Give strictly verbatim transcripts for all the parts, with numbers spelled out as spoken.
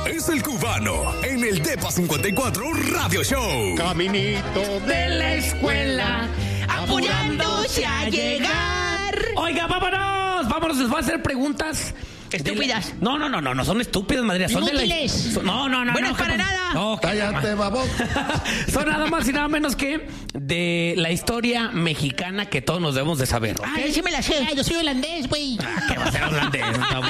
es el cubano en el Depa cincuenta y cuatro Radio Show. Caminito de la escuela, apurándose a llegar. Oiga, vámonos, vámonos, les voy a hacer preguntas. Estúpidas. La... No, no, no, no, no son estúpidas, madre. Son Inútiles. de la... son... No, no, no. Bueno, no, para no, nada. No, cállate, babón. Son nada más y nada menos que de la historia mexicana que todos nos debemos de saber. ¿Okay? Ay, sí me la sé. Ay, yo soy holandés, güey. Ah, ¿qué va a ser holandés?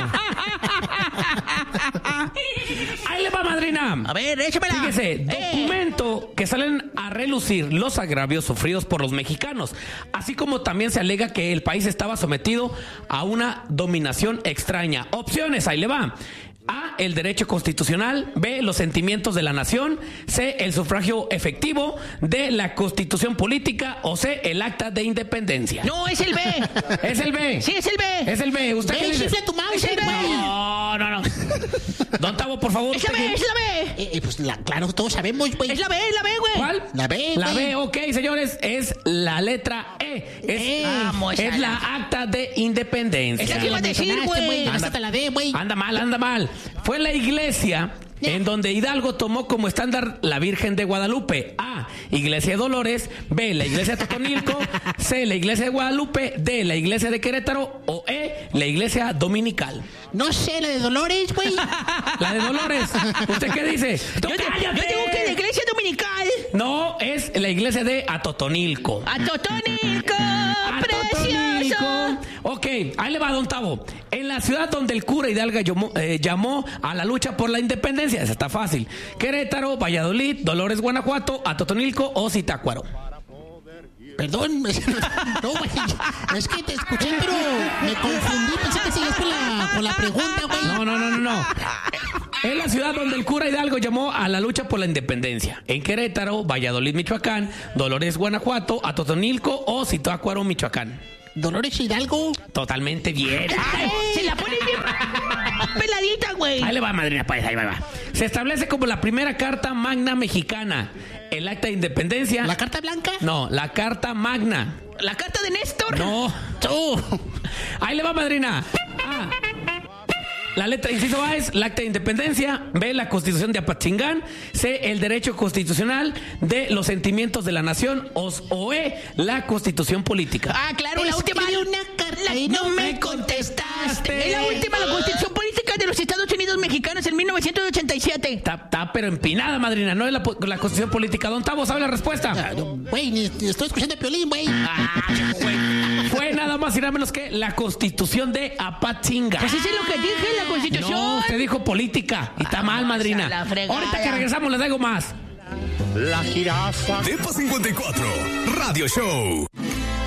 Ahí le va, madrina. A ver, échamela. Fíjese, eh. documento que salen a relucir los agravios sufridos por los mexicanos, así como también se alega que el país estaba sometido a una dominación extraña. Opciones, ahí le va. A, el derecho constitucional. B, los sentimientos de la nación. C, el sufragio efectivo. D, la constitución política. O C, el acta de independencia. No, es el B. Es el B. Sí, es el B. Es el B. ¿Usted B, qué dice? chifla tu mouse, es el B. No, no, no. Don Tavo, por favor. Es la B, es la B. Eh, eh, pues la, claro, todos sabemos, güey. Es la B, es la B, güey. ¿Cuál? La B, La güey. B, ok, señores, es la letra E. Es, Eh, vamos es a la la- acta de independencia. Es la que iba a decir, Mencionaste, güey. Llegaste hasta la D, güey. Anda mal, anda mal. Fue la iglesia en donde Hidalgo tomó como estándar la Virgen de Guadalupe. A, Iglesia de Dolores. B, la Iglesia de Totonilco. C, la Iglesia de Guadalupe. D, la Iglesia de Querétaro. O E, la Iglesia Dominical. No sé, la de Dolores, güey. La de Dolores. ¿Usted qué dice? Yo, te- yo tengo que la iglesia dominical. No, es la Iglesia de Atotonilco. A Totonilco, A precioso. Totonilco. Ok, ahí le va, don Tavo. En la ciudad donde el cura Hidalgo llamó, eh, llamó a la lucha por la independencia, esa está fácil. Querétaro, Valladolid, Dolores, Guanajuato, Atotonilco o Zitácuaro. Perdón, no, güey. Es que te escuché, pero me confundí. Pensé que seguías con la, con la pregunta, güey. No, no, no, no, no. Es la ciudad donde el cura Hidalgo llamó a la lucha por la independencia. En Querétaro, Valladolid, Michoacán, Dolores, Guanajuato, Atotonilco o Zitácuaro, Michoacán. Dolores Hidalgo. Totalmente bien. Ay, se la pone bien peladita, güey. Ahí le va, madrina, pues, ahí va, ahí va. Se establece como la primera carta magna mexicana. El acta de independencia. ¿La carta blanca? No, la carta magna. La carta de Néstor. No. Tú. Ahí le va, madrina. A. La letra inciso A es el acta de independencia. B, la constitución de Apachingán. C, el derecho constitucional. D, los sentimientos de la nación. O, o E, la constitución política. Ah, claro, la última. Escribí una carta y no no me me contestaste. Es la última, la constitución política de los Estados Unidos mexicanos en mil novecientos ochenta y siete. Está, está pero empinada, madrina. No es la, la constitución política. Don Tavo, ¿sabe la respuesta? Claro, güey, ni, ni estoy escuchando a Piolín, güey. Ah, güey. Fue nada más y nada menos que la constitución de Apachingán. Pues eso es lo que dije, la constitución. No, usted dijo política. Y está Ah, mal, madrina. la fregada. Ahorita que regresamos les digo más. La jirafa. Depa cincuenta y cuatro Radio Show.